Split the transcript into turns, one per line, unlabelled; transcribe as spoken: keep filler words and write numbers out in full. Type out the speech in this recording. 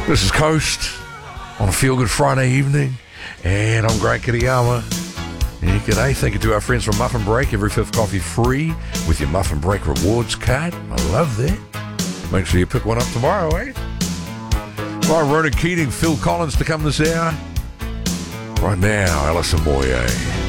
This is Coast on a Feel Good Friday evening, and I'm Grant Kitayama. Yeah, g'day. Thank you to our friends from Muffin Break. Every fifth coffee free with your Muffin Break rewards card. I love that. Make sure you pick one up tomorrow, eh? All right, Ronan Keating, Phil Collins to come this hour. Right now, Alison Moyet.